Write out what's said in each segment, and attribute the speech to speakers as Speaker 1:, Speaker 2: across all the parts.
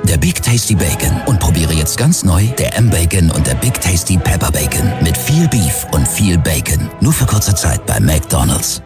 Speaker 1: der Big Tasty Bacon. Und probiere jetzt ganz neu der M-Bacon und der Big Tasty Pepper Bacon. Mit viel Beef und viel Bacon. Nur für kurze Zeit bei McDonald's.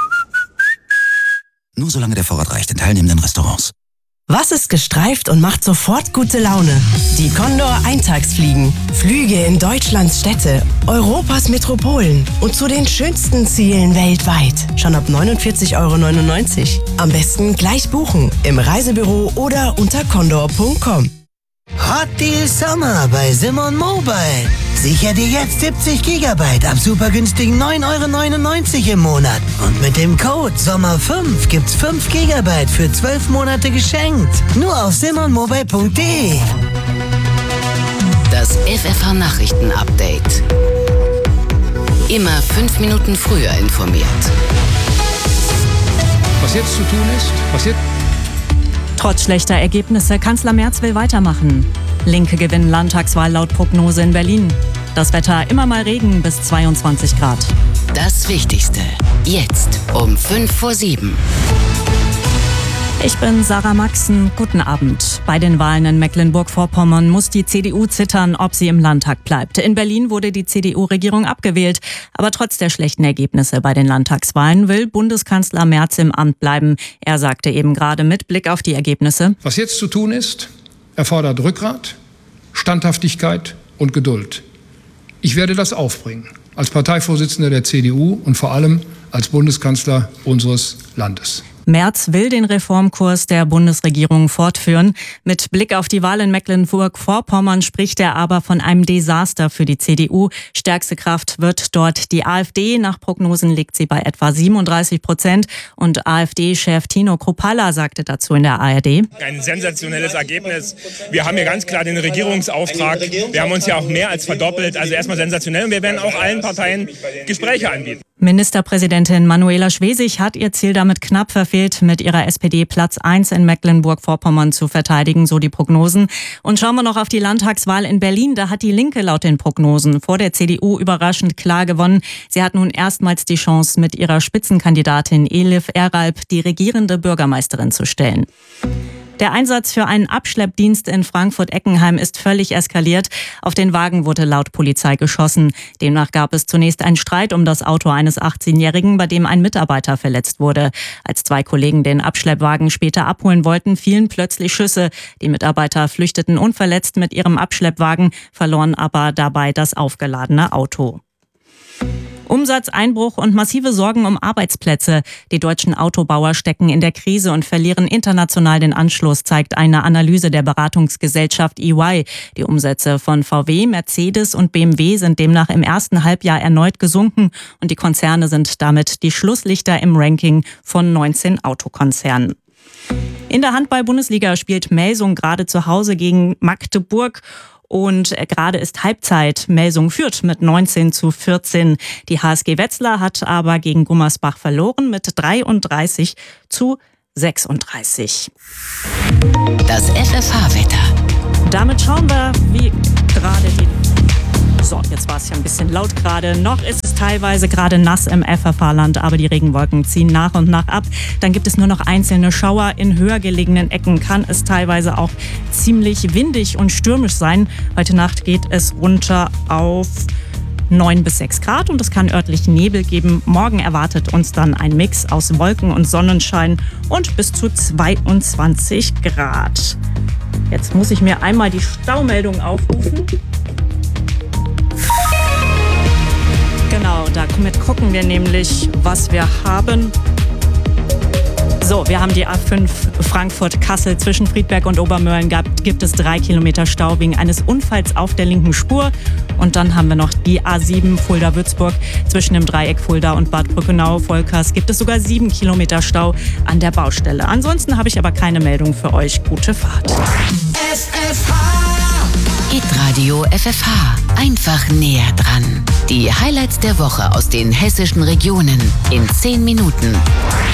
Speaker 1: Nur solange der Vorrat reicht in teilnehmenden Restaurants.
Speaker 2: Was ist gestreift und macht sofort gute Laune? Die Condor Eintagsfliegen. Flüge in Deutschlands Städte, Europas Metropolen und zu den schönsten Zielen weltweit. Schon ab 49,99 €. Am besten gleich buchen im Reisebüro oder unter condor.com.
Speaker 3: Hot Deal Sommer bei Simon Mobile. Sicher dir jetzt 70 GB ab supergünstigen 9,99 € im Monat. Und mit dem Code SOMMER5 gibt's 5 GB für 12 Monate geschenkt. Nur auf simonmobile.de.
Speaker 4: Das FFH Nachrichten Update. Immer 5 Minuten früher informiert.
Speaker 5: Was jetzt zu tun ist,
Speaker 6: Trotz schlechter Ergebnisse, Kanzler Merz will weitermachen. Linke gewinnen Landtagswahl laut Prognose in Berlin. Das Wetter immer mal Regen bis 22 Grad.
Speaker 4: Das Wichtigste. Jetzt um 7:05.
Speaker 6: Ich bin Sarah Maxen. Guten Abend. Bei den Wahlen in Mecklenburg-Vorpommern muss die CDU zittern, ob sie im Landtag bleibt. In Berlin wurde die CDU-Regierung abgewählt. Aber trotz der schlechten Ergebnisse bei den Landtagswahlen will Bundeskanzler Merz im Amt bleiben. Er sagte eben gerade mit Blick auf die Ergebnisse:
Speaker 5: Was jetzt zu tun ist, erfordert Rückgrat, Standhaftigkeit und Geduld. Ich werde das aufbringen, als Parteivorsitzender der CDU und vor allem als Bundeskanzler unseres Landes.
Speaker 6: Merz will den Reformkurs der Bundesregierung fortführen. Mit Blick auf die Wahl in Mecklenburg-Vorpommern spricht er aber von einem Desaster für die CDU. Stärkste Kraft wird dort die AfD. Nach Prognosen liegt sie bei etwa 37%. Und AfD-Chef Tino Kruppalla sagte dazu in der ARD:
Speaker 7: Ein sensationelles Ergebnis. Wir haben hier ganz klar den Regierungsauftrag. Wir haben uns ja auch mehr als verdoppelt. Also erstmal sensationell. Und wir werden auch allen Parteien Gespräche anbieten.
Speaker 6: Ministerpräsidentin Manuela Schwesig hat ihr Ziel damit knapp verfehlt, mit ihrer SPD Platz 1 in Mecklenburg-Vorpommern zu verteidigen, so die Prognosen. Und schauen wir noch auf die Landtagswahl in Berlin. Da hat die Linke laut den Prognosen vor der CDU überraschend klar gewonnen. Sie hat nun erstmals die Chance, mit ihrer Spitzenkandidatin Elif Eralp die regierende Bürgermeisterin zu stellen. Der Einsatz für einen Abschleppdienst in Frankfurt-Eckenheim ist völlig eskaliert. Auf den Wagen wurde laut Polizei geschossen. Demnach gab es zunächst einen Streit um das Auto eines 18-Jährigen, bei dem ein Mitarbeiter verletzt wurde. Als 2 Kollegen den Abschleppwagen später abholen wollten, fielen plötzlich Schüsse. Die Mitarbeiter flüchteten unverletzt mit ihrem Abschleppwagen, verloren aber dabei das aufgeladene Auto. Umsatzeinbruch und massive Sorgen um Arbeitsplätze. Die deutschen Autobauer stecken in der Krise und verlieren international den Anschluss, zeigt eine Analyse der Beratungsgesellschaft EY. Die Umsätze von VW, Mercedes und BMW sind demnach im ersten Halbjahr erneut gesunken und die Konzerne sind damit die Schlusslichter im Ranking von 19 Autokonzernen. In der Handball-Bundesliga spielt Melsung gerade zu Hause gegen Magdeburg. Und gerade ist Halbzeit. Melsung führt mit 19:14. Die HSG Wetzlar hat aber gegen Gummersbach verloren mit 33:36.
Speaker 4: Das FFH-Wetter.
Speaker 6: Damit schauen wir, wie gerade die... So, jetzt war es ja ein bisschen laut gerade. Noch ist es teilweise gerade nass im FFH-Land, aber die Regenwolken ziehen nach und nach ab. Dann gibt es nur noch einzelne Schauer. In höher gelegenen Ecken kann es teilweise auch ziemlich windig und stürmisch sein. Heute Nacht geht es runter auf 9 bis 6 Grad und es kann örtlich Nebel geben. Morgen erwartet uns dann ein Mix aus Wolken und Sonnenschein und bis zu 22 Grad. Jetzt muss ich mir einmal die Staumeldung aufrufen. Genau, damit gucken wir nämlich, was wir haben. So, wir haben die A5 Frankfurt-Kassel zwischen Friedberg und Obermölln. Gibt es 3 Kilometer Stau wegen eines Unfalls auf der linken Spur. Und dann haben wir noch die A7 Fulda-Würzburg zwischen dem Dreieck Fulda und Bad Brückenau-Volkers. Gibt es sogar 7 Kilometer Stau an der Baustelle. Ansonsten habe ich aber keine Meldung für euch. Gute Fahrt.
Speaker 4: Hitradio FFH. Einfach näher dran. Die Highlights der Woche aus den hessischen Regionen in 10 Minuten.